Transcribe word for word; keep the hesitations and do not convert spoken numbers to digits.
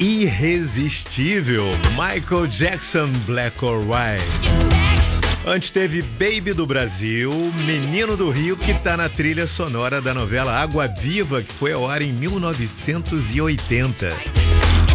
irresistível, Michael Jackson, Black or White. Antes teve Baby do Brasil, Menino do Rio, que tá na trilha sonora da novela Água Viva, que foi ao ar em mil novecentos e oitenta.